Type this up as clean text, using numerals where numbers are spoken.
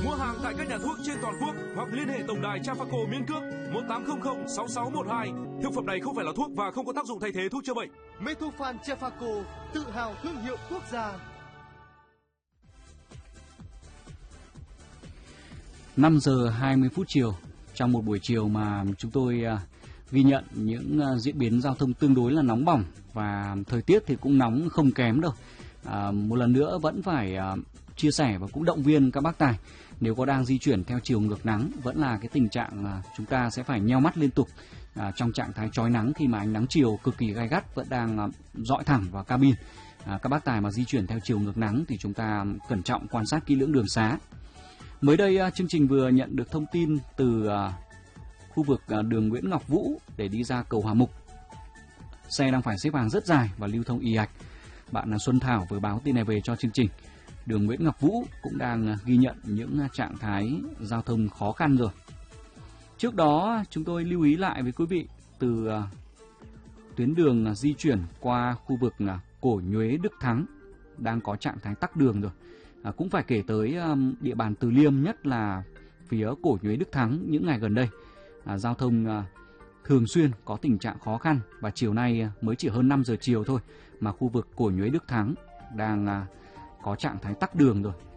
Mua hàng tại các nhà thuốc trên toàn quốc hoặc liên hệ tổng đài Trafaco miễn cước 1800 6612. Thực phẩm này không phải là thuốc và không có tác dụng thay thế thuốc chữa bệnh. Metofan Trafaco, tự hào thương hiệu quốc gia. 5 giờ 20 phút chiều, trong một buổi chiều mà chúng tôi ghi nhận những diễn biến giao thông tương đối là nóng bỏng và thời tiết thì cũng nóng không kém đâu. Một lần nữa vẫn phải chia sẻ và cũng động viên các bác tài, nếu có đang di chuyển theo chiều ngược nắng, vẫn là cái tình trạng chúng ta sẽ phải nheo mắt liên tục trong trạng thái chói nắng khi mà ánh nắng chiều cực kỳ gay gắt vẫn đang rọi thẳng vào cabin. Các bác tài mà di chuyển theo chiều ngược nắng thì chúng ta cẩn trọng quan sát kỹ lưỡng đường xá. Mới đây chương trình vừa nhận được thông tin từ khu vực đường Nguyễn Ngọc Vũ để đi ra cầu Hòa Mục. Xe đang phải xếp hàng rất dài và lưu thông ì ạch. Bạn Xuân Thảo vừa báo tin này về cho chương trình. Đường Nguyễn Ngọc Vũ cũng đang ghi nhận những trạng thái giao thông khó khăn rồi. Trước đó chúng tôi lưu ý lại với quý vị từ tuyến đường di chuyển qua khu vực Cổ Nhuế Đức Thắng đang có trạng thái tắc đường rồi. Cũng phải kể tới địa bàn Từ Liêm, nhất là phía Cổ Nhuế Đức Thắng những ngày gần đây. Giao thông thường xuyên có tình trạng khó khăn và chiều nay mới chỉ hơn 5 giờ chiều thôi mà khu vực Cổ Nhuế Đức Thắng đang có trạng thái tắc đường rồi.